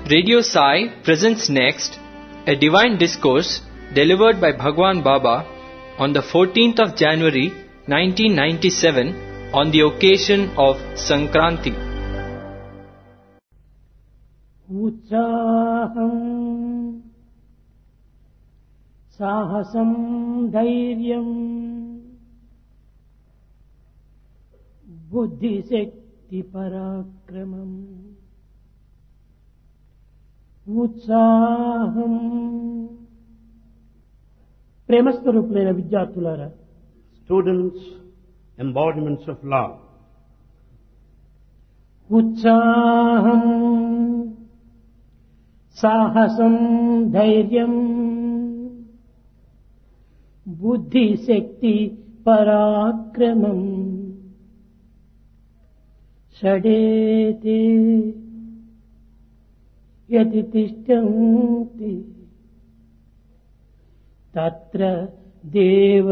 Radio Sai presents next a divine discourse delivered by Bhagwan Baba on the 14th of January 1997 on the occasion of Sankranti. ఉత్సాహం సాహసం ధైర్యం బుద్ధిశక్తి పరాక్రమం ఉత్సాహం ప్రేమస్వరూపులైన విద్యార్థులారా, Students, embodiments of love. ఉత్సాహం సాహసం ధైర్యం బుద్ధిశక్తి పరాక్రమం షడేతే యతి తిష్టంతి తత్ర దేవ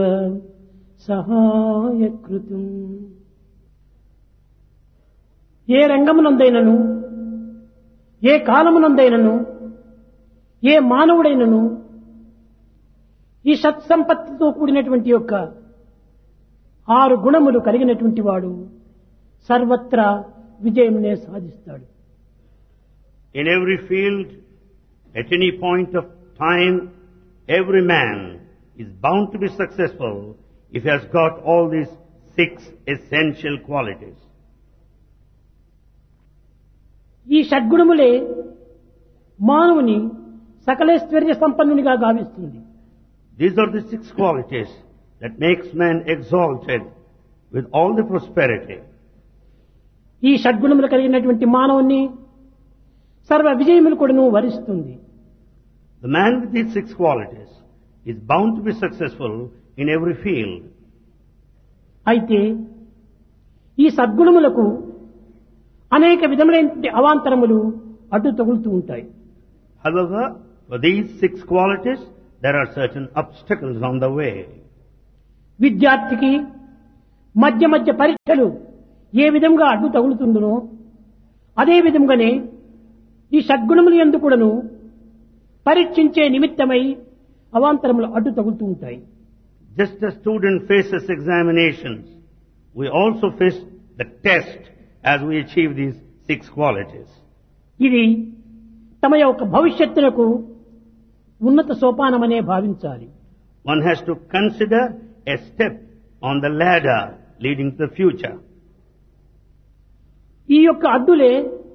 సహాయకృతం. ఏ రంగమునందైనను, ఏ కాలమునందైనను, ఏ మానవుడైనను ఈ సత్సంపత్తితో కూడినటువంటి యొక్క 6 గుణములు కలిగినటువంటి వాడు సర్వత్రా విజయంనే సాధిస్తాడు. In every field, at any point of time, every man is bound to be successful if he has got all these 6 essential qualities. ఈ షడ్గుణములే మానవుని సకలైశ్వర్య సంపన్నునిగా గావిస్తుంది. These are the 6 qualities that makes man exalted with all the prosperity. ఈ షడ్గుణములు కలిగినటువంటి మానవుని సర్వ విజయములు కూడాను వరిస్తుంది. The man with these 6 qualities is bound to be successful in every field. అయితే ఈ సద్గుణములకు అనేక విధములైన అవాంతరములు అడ్డు తగులుతూ ఉంటాయి. However, for these 6 qualities, there are certain obstacles on the way. విద్యార్థికి మధ్య మధ్య పరీక్షలు ఏ విధంగా అడ్డు తగులుతుందో అదే విధంగానే ఈ షడ్గుణములు యందు కూడాను పరీక్షించే నిమిత్తమై అవాంతరములు అడ్డు తగులుతూ ఉంటాయి. Just as student faces examinations, we also face the test as we achieve these 6 qualities. ఇది తమ యొక్క భవిష్యత్తునకు ఉన్నత సోపానమనే భావించాలి. One has to consider a step on the ladder leading to the future. ఈ యొక్క అడ్డులే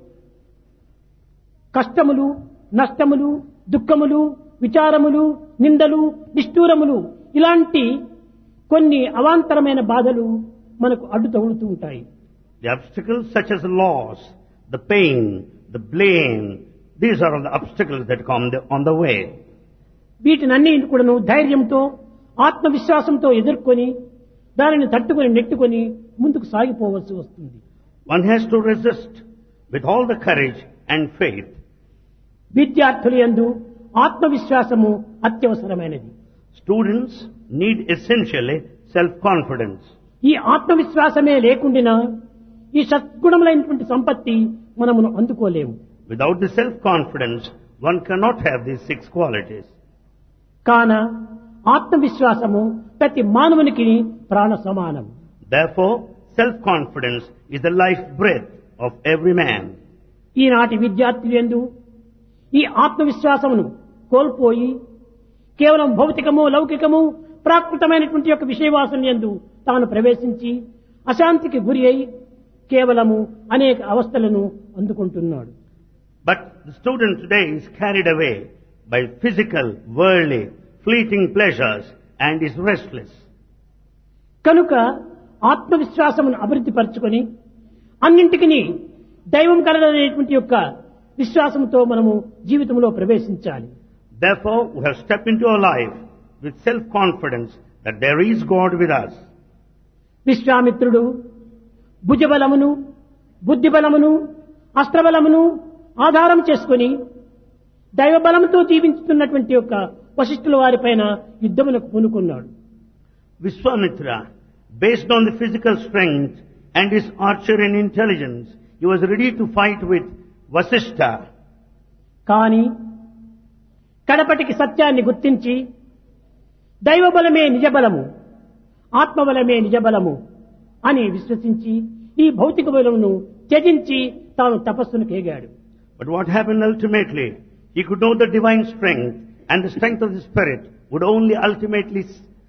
కష్టములు, నష్టములు, దుఃఖములు, విచారములు, నిందలు, నిష్ఠూరములు ఇలాంటి కొన్ని అవాంతరమైన బాధలు మనకు అడ్డు తగులుతూ ఉంటాయి. The obstacles such as loss, the pain, the blame, these are all the obstacles that come on the way. వీటినన్నీ కూడాను ధైర్యంతో, ఆత్మవిశ్వాసంతో ఎదుర్కొని దానిని తట్టుకొని నెట్టుకొని ముందుకు సాగిపోవలసి వస్తుంది. One has to resist with all the courage and faith. విద్యార్థుల యందు ఆత్మవిశ్వాసము అత్యవసరమైనది. Students need essentially self-confidence. ఈ ఆత్మవిశ్వాసమే లేకుండా ఈ సద్గుణములైనటువంటి సంపత్తి మనమును అందుకోలేము. Without the self-confidence, one cannot have these 6 qualities. కాన ఆత్మవిశ్వాసము ప్రతి మానవునికి ప్రాణ సమానం. Therefore, self-confidence is the life breath of every man. ఈనాటి విద్యార్థులు యందు ఈ ఆత్మవిశ్వాసమును కోల్పోయి కేవలం భౌతికము, లౌకికము, ప్రాకృతమైనటువంటి యొక్క విషయవాసన యందు తాను ప్రవేశించి అశాంతికి గురి అయి కేవలము అనేక అవస్థలను అందుకుంటున్నాడు. But the student today is carried away by physical, worldly, fleeting pleasures and is restless. కనుక ఆత్మవిశ్వాసమును అభివృద్ధి పరచుకొని అన్నింటికి దైవం కలదనేటువంటి యొక్క విశ్వాసంతో మనము జీవితంలో ప్రవేశించాలి. Therefore, we have stepped into our life with self-confidence that there is God with us. విశ్వామిత్రుడు భుజబలమును, బుద్ధిబలమును, అస్త్రబలమును ఆధారం చేసుకుని దైవబలంతో జీవించుతున్నటువంటి యొక్క వశిష్ఠుల వారిపైన యుద్ధమునకు పూనుకున్నాడు. Vishwamitra, based on the physical strength and his archery and intelligence, he was ready to fight with Vasishtha. కానీ కడపటికి సత్యాన్ని గుర్తించి దైవబలమే నిజబలము, ఆత్మబలమే నిజబలము అని విశ్వసించి ఈ భౌతిక బలమును త్యజించి తాను తపస్సును కేగాడు. But what happened ultimately? He could know the divine strength, and the strength of the Spirit would only ultimately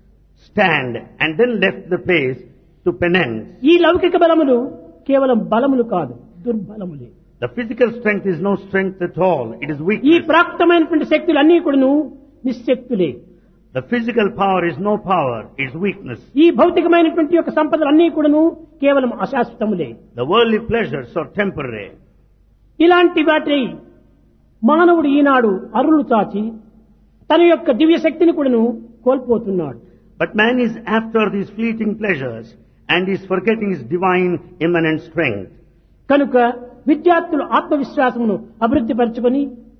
stand, and then left the place to penance. ఈ లౌకిక బలములు కేవలం బలములు కాదు, దుర్బలములే. The physical strength is no strength at all. It is ఈ weakness. ప్రాప్తమైనటువంటి శక్తులన్నీ కూడాను నిశ్శక్తులే. The physical power is no power. It is weakness. ఈ భౌతికమైనటువంటి యొక్క సంపదలన్నీ కూడాను కేవలం అశాశ్వతములే. The worldly pleasures are temporary. ఇలాంటి వాటి మానవుడు ఈనాడు అరులు చాచి తన యొక్క దివ్య శక్తిని కూడాను కోల్పోతున్నాడు. But man is after these fleeting pleasures and is forgetting his divine immanent strength. కనుక విద్యార్థులు ఆత్మవిశ్వాసమును అభివృద్ధి పరచుకొని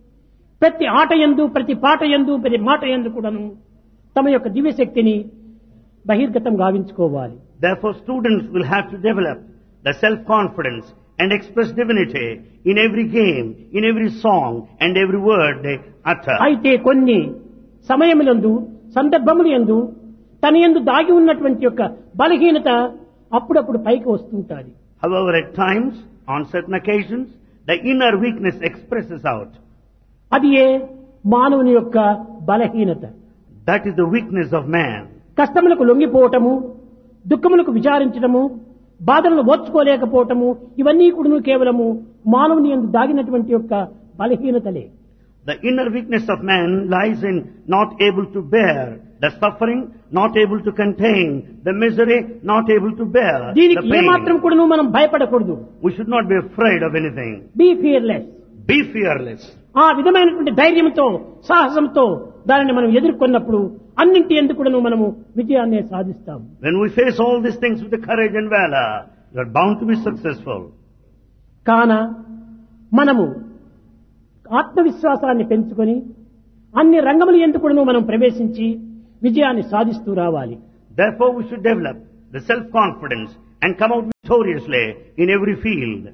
ప్రతి ఆట యందు, ప్రతి పాట యందు, ప్రతి మాట యందు కూడాను తమ యొక్క దివ్య శక్తిని బహిర్గతం గావించుకోవాలి. Therefore, students will have to develop the self-confidence and express divinity in every game, in every song, and every word they utter. అయితే కొన్ని సమయములందు, సందర్భముల యందు తన యందు దాగి ఉన్నటువంటి యొక్క బలహీనత అప్పుడప్పుడు పైకి వస్తుంటాది. However, at times, on certain occasions, the inner weakness expresses out. అది ఏ మానవుని యొక్క బలహీనత. That is the weakness of man. కష్టములకు లొంగిపోవటము, దుఃఖములకు విచారించడము, బాధలను ఓర్చుకోలేకపోవటము, ఇవన్నీ కూడా కేవలము మానవుని యందు దాగినటువంటి యొక్క బలహీనతలే. The inner weakness of man lies in not able to bear the suffering, not able to contain the misery, not able to bear the దీనికి ఏమాత్రం pain. కూడా మనం భయపడకూడదు. We should not be afraid of anything. Be fearless. Be fearless. ఆ విధమైనటువంటి ధైర్యంతో, సాహసంతో దానిని మనం ఎదుర్కొన్నప్పుడు అన్నింటి ఎందుకు కూడా మనము విజయాన్ని సాధిస్తాం. When we face all these things with the courage and valor, you are bound to be successful. కాన మనము ఆత్మవిశ్వాసాన్ని పెంచుకొని అన్ని రంగముల ఎందుకు కూడా మనం ప్రవేశించి విజయాన్ని సాధిస్తూ రావాలి. Therefore, we should develop the self-confidence and come out victoriously in every field.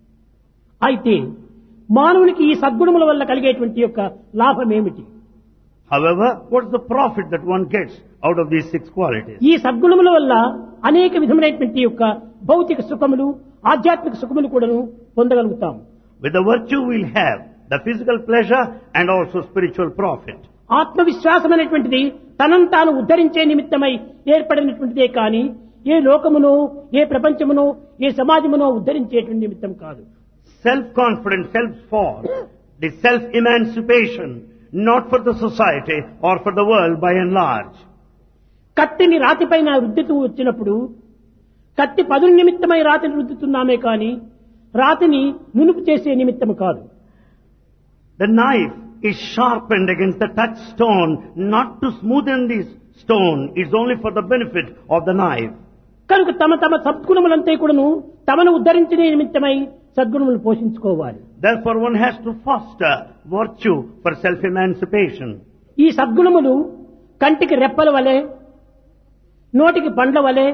అయితే మానవునికి ఈ సద్గుణముల వల్ల కలిగేటువంటి యొక్క లాభం ఏమిటి? However, what's the profit that one gets out of these 6 qualities? ఈ సద్గుణముల వల్ల అనేక విధమైనటువంటి యొక్క భౌతిక సుఖములు, ఆధ్యాత్మిక సుఖములు కూడాను పొందగలుగుతాం. With the virtue we'll have the physical pleasure and also spiritual profit. ఆత్మవిశ్వాసం అనేటువంటిది తనను తాను ఉద్ధరించే నిమిత్తమై ఏర్పడినటువంటిదే కానీ ఏ లోకమునో, ఏ ప్రపంచమునో, ఏ సమాజమునో ఉద్ధరించేటువంటి నిమిత్తం కాదు. Self-confidence helps for the self-emancipation, not for the society or for the world by and large. కత్తిని రాతిపైన రుద్దుతూ వచ్చినప్పుడు కత్తి పదుల నిమిత్తమై రాతిని రుద్దుతున్నామే కానీ రాతిని నునుపు చేసే నిమిత్తము కాదు. The knife is sharpened against the touchstone, not to smoothen the stone. It's only for the benefit of the knife. కనుక తమ తమ సద్గుణములంతా కూడాను తమను ఉద్ధరించే నిమిత్తమై సద్గుణములు పోషించుకోవాలి. Therefore, one has to foster virtue for self-emancipation. ఈ సద్గుణములు కంటికి రెప్పల వలె, నోటికి పండ్ల వలె,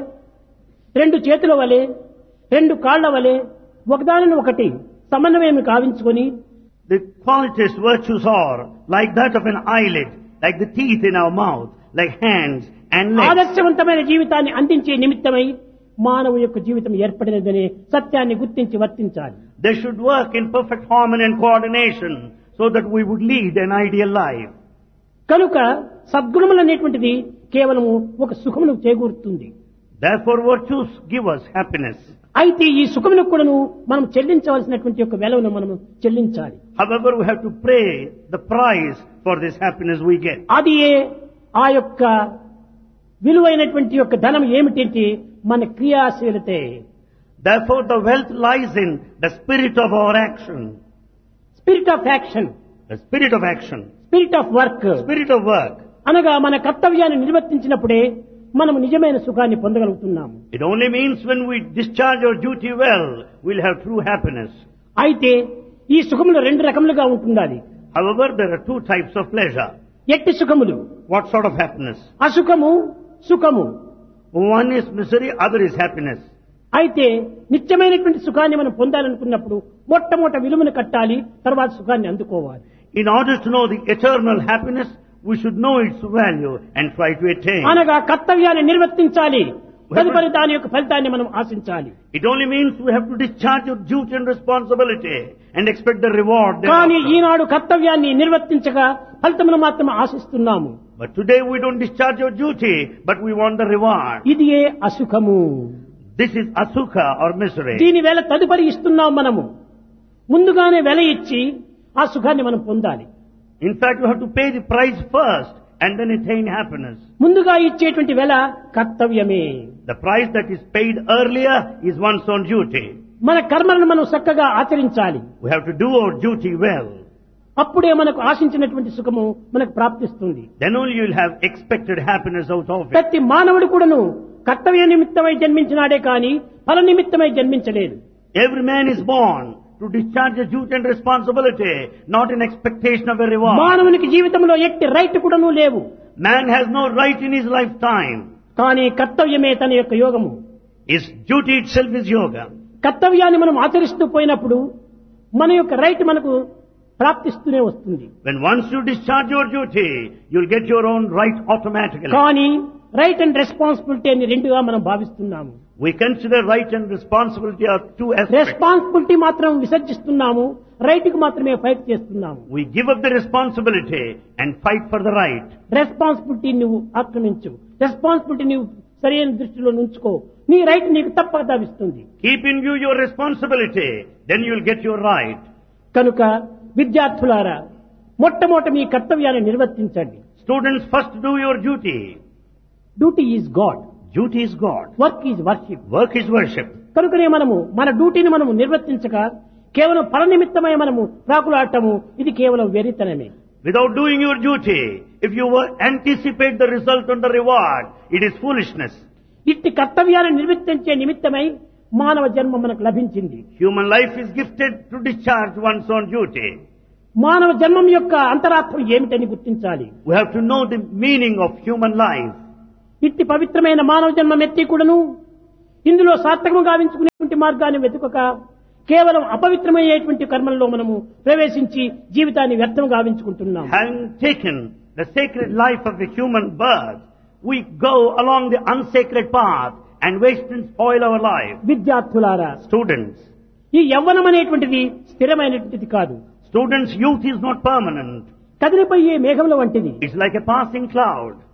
2 చేతుల వలె, 2 కాళ్ల వలె ఒకదానిని ఒకటి సమన్వయం కావించుకొని The qualities, virtues are like that of an eyelid, like the teeth in our mouth, like hands and legs. ఆదర్శవంతమైన జీవితాన్ని అందించే నిమిత్తమై మానవు యొక్క జీవితం ఏర్పడినదనే సత్యాన్ని గుర్తించి వర్తించాలి. They should work in perfect harmony and coordination so that we would lead an ideal life. కనుక సద్గుణములు అనేటువంటిది కేవలము ఒక సుఖమును చేకూరుతుంది. Therefore, virtues give us happiness. అయితే ఈ సుఖమును కూడాను మనం చెల్లించవలసినటువంటి యొక్క వెలవును మనం చెల్లించాలి. However, we have to pay the price for this happiness we get. అది ఆ యొక్క విలువైనటువంటి యొక్క ధనం ఏమిటంటే మన క్రియాశీలతే. Therefore, the wealth lies in the spirit of our action. Spirit of action, The spirit of action. Spirit of work Spirit of work. అనగా మన కర్తవ్యాన్ని నిర్వర్తించినప్పుడే మనం నిజమైన సుఖాన్ని పొందగలుగుతున్నాము. It only means when we discharge our duty well, we'll have true happiness. అయితే ఈ సుఖములు 2 రకములుగా ఉంటుండాలి. However, there are 2 types of pleasure. ఎట్టి సుఖములు? What sort of happiness? అసుఖము, సుఖము. One is misery, other is happiness. అయితే నిత్యమైనటువంటి సుఖాన్ని మనం పొందాలనుకున్నప్పుడు మొట్టమొదట విలువను కట్టాలి, తర్వాత సుఖాన్ని అందుకోవాలి. In order to know the eternal happiness, we should know its value and try to attain. అనగా కర్తవ్యాన్ని నిర్వర్తించాలి, తదుపరి దాని యొక్క ఫలితాన్ని మనం ఆశించాలి. It only means we have to discharge your duty and responsibility and expect the reward కానీ thereafter. ఈనాడు కర్తవ్యాన్ని నిర్వర్తించగా ఫలితమును మాత్రం ఆశిస్తున్నాము. But today we don't discharge your duty, but we want the reward. ఇదియే అసుఖము. This is asukha or misery. దీని వేళ తదుపరి ఇస్తున్నాం మనము. ముందుగానే వెల ఇచ్చి ఆ సుఖాన్ని మనం పొందాలి. In fact, you have to pay the price first and then attain happiness. ముందుగా ఇచ్చేటువంటి వెల కర్తవ్యమే. The price that is paid earlier is one's own duty. మన కర్మలను మనం చక్కగా ఆచరించాలి. We have to do our duty well. అప్పుడే మనకు ఆశించినటువంటి సుఖము మనకు ప్రాప్తిస్తుంది. Then only you will have expected happiness out of it. ప్రతి మానవుడు కూడాను కర్తవ్య నిమిత్తమై జన్మించినాడే కాని ఫల నిమిత్తమై జన్మించలేదు. Every man is born to discharge a duty and responsibility, not in expectation of a reward. మానవునికి జీవితంలో ఎట్టి రైట్ కూడాను లేవు. Man has no right in his lifetime. కానీ కర్తవ్యమే తన యొక్క యోగము. His duty itself is yoga. కర్తవ్యాన్ని మనం ఆచరిస్తూ పోయినప్పుడు మన యొక్క రైట్ మనకు ప్రాప్తిస్తూనే వస్తుంది. When once you discharge your duty, you'll get your own right automatically. కానీ రైట్ అండ్ రెస్పాన్సిబిలిటీ అని రెండుగా మనం భావిస్తున్నాము. We consider right and responsibility are two aspects. Responsibility మాత్రం విసర్జిస్తున్నాము, రైట్ కు మాత్రమే ఫైట్ చేస్తున్నాము. We give up the responsibility and fight for the right. Responsibility నువ్వు ఆక్రమించు, రెస్పాన్సిబిలిటీ నువ్వు సరైన దృష్టిలో ఉంచుకో, నీ రైట్ నీకు తప్పక లభిస్తుంది. Keep in view your responsibility, then you'll get your right. కనుక విద్యార్థులారా, మొట్టమొదట మీ కర్తవ్యాన్ని నిర్వర్తించండి. Students, first do your duty. Duty is God, Duty is God. Work is worship. Work is worship. కనుకనే మనము మన డ్యూటీని మనము నిర్వర్తించక కేవలం ఫల నిమిత్తమై మనము ప్రాకులాడటము ఇది కేవలం వెరితనమే. Without doing your duty, if you anticipate the result and the reward, it is foolishness. ఇట్టి కర్తవ్యాన్ని నిర్వర్తించే నిమిత్తమై మానవ జన్మ మనకు లభించింది. Human life is gifted to discharge one's own duty. మానవ జన్మం యొక్క అంతరార్థం ఏమిటని గుర్తించాలి. We have to know the meaning of human life. ఇట్టి పవిత్రమైన మానవ జన్మం ఎత్తి కూడాను ఇందులో సార్థకము గావించుకునేటువంటి మార్గాన్ని వెతుకక కేవలం అపవిత్రమయ్యేటువంటి కర్మల్లో మనము ప్రవేశించి జీవితాన్ని వ్యర్థం గావించుకుంటున్నాం. Having taken the sacred life of the human birth, we go along the unsacred path and waste and spoil our life. విద్యార్థులారా, Students, ఈ యవ్వనం అనేటువంటిది స్థిరమైనటువంటిది కాదు. students' youth is not permanent. కదిలిపోయే మేఘముల వంటిది. It's like a passing cloud.